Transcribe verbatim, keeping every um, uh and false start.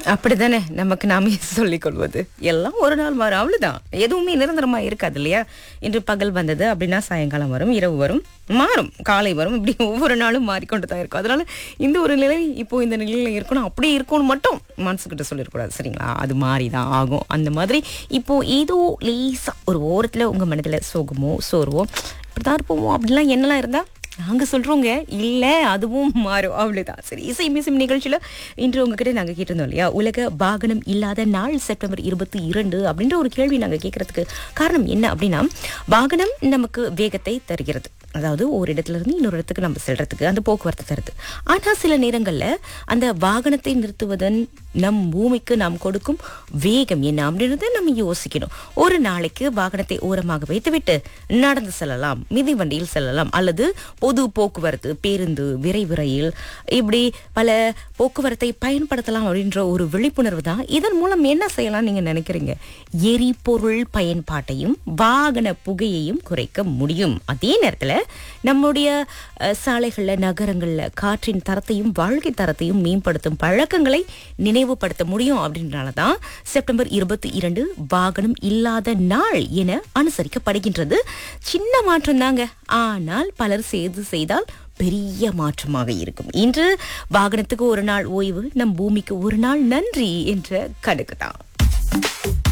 அப்படிதானே நமக்கு நாமே சொல்லிக் கொள்வது. எல்லாம் ஒரு நாள் மாறும், அவ்வளவுதான். எதுவுமே நிரந்தரமா இருக்காது இல்லையா? இன்று பகல் வந்தது அப்படின்னா சாயங்காலம் வரும், இரவு வரும், மாறும், காலை வரும், இப்படி ஒவ்வொரு நாளும் மாறிக்கொண்டு தான் இருக்கும். அதனால இந்த ஒரு நிலை இப்போ இந்த நிலையில இருக்கணும், அப்படியே இருக்கணும் மட்டும் மனசுக்கிட்ட சொல்லிடக்கூடாது, சரிங்களா? அது மாறிதான் ஆகும். அந்த மாதிரி இப்போ ஏதோ லேசா ஒரு ஓரத்துல உங்க மனதுல சோகமோ சோர்வோ இப்படிதான் இருப்போமோ அப்படிலாம் என்னெல்லாம் இருந்தா நாங்க சொல்றோங்க, இல்ல அதுவும் மாறும், அவ்வளவுதான். சரி, இசை மியூசியம் நிகழ்ச்சியில இன்று உங்ககிட்ட நாங்க கேட்டிருந்தோம் இல்லையா, உலக வாகனம் இல்லாத நாள் செப்டம்பர் இருபத்தி இரண்டு அப்படின்ற ஒரு கேள்வி நாங்க கேட்கறதுக்கு காரணம் என்ன அப்படின்னா, வாகனம் நமக்கு வேகத்தை தருகிறது, அதாவது ஒரு இடத்துல இருந்து இன்னொரு இடத்துக்கு நம்ம செல்றதுக்கு அந்த போக்குவரத்து தருது. ஆனா சில நேரங்கள்ல அந்த வாகனத்தை நிறுத்துவதன் நம் பூமிக்கு நாம் கொடுக்கும் வேகம் என்ன அப்படின்றத நம்ம யோசிக்கணும். ஒரு நாளைக்கு வாகனத்தை ஓரமாக வைத்துவிட்டு நடந்து செல்லலாம், மிதிவண்டியில் செல்லலாம், அல்லது பொது போக்குவரத்து, பேருந்து, விரைவு ரயில், இப்படி பல போக்குவரத்தை பயன்படுத்தலாம் அப்படின்ற ஒரு விழிப்புணர்வு தான். இதன் மூலம் என்ன செய்யலாம் நீங்க நினைக்கிறீங்க? எரிபொருள் பயன்பாட்டையும் வாகன புகையையும் குறைக்க முடியும். அதே நேரத்துல நம்முடைய அஹ், சாலைகள்ல, நகரங்கள்ல காற்றின் தரத்தையும் வாழ்க்கை தரத்தையும் மேம்படுத்தும் பழக்கங்களை நினைவுபடுத்த முடியும். அப்படின்றனாலதான் செப்டம்பர் இருபத்தி இரண்டு வாகனம் இல்லாத நாள் என அனுசரிக்கப்படுகின்றது. சின்ன மாற்றம் தாங்க, ஆனால் பலர் சேர்ந்து செய்தால் பெரிய மாற்றமாக இருக்கும். இன்று வாகனத்துக்கு ஒரு நாள் ஓய்வு, நம் பூமிக்கு ஒரு நாள் நன்றி என்ற கணக்கு தான்.